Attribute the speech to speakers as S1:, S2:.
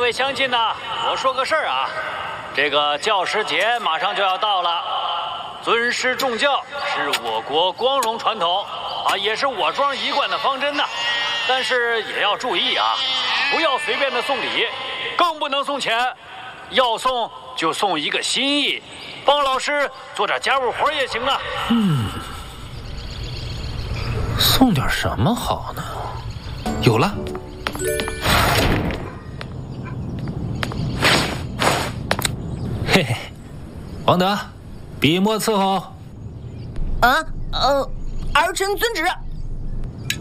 S1: 位乡亲呐，我说个事儿啊，这个教师节马上就要到了，尊师重教是我国光荣传统啊，也是我庄一贯的方针呐。但是也要注意啊，不要随便的送礼，更不能送钱，要送就送一个心意，帮老师做点家务活也行啊。
S2: 送点什么好呢？有了。嘿嘿，王德，笔墨伺候。
S3: 儿臣遵旨。